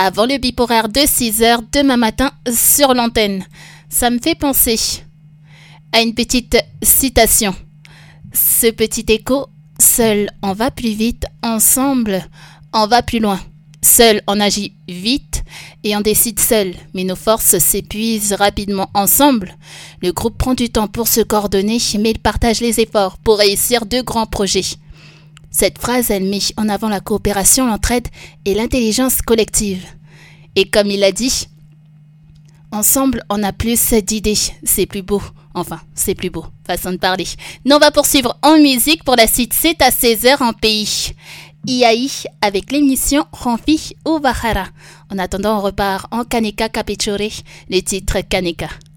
avant le bip horaire de 6h demain matin sur l'antenne. Ça me fait penser à une petite citation. Ce petit écho, seul on va plus vite, ensemble on va plus loin. Seul on agit vite et on décide seul, mais nos forces s'épuisent rapidement ensemble. Le groupe prend du temps pour se coordonner, mais il partage les efforts pour réussir de grands projets. Cette phrase, elle met en avant la coopération, l'entraide et l'intelligence collective. Et comme il a dit, ensemble, on a plus d'idées. C'est plus beau. Enfin, c'est plus beau. Façon de parler. Nous, on va poursuivre en musique. Pour la suite, c'est à 16h en pays. IAI avec l'émission Ramfi ou Bahara. En attendant, on repart en Kaneka Capichore, les titres Kaneka.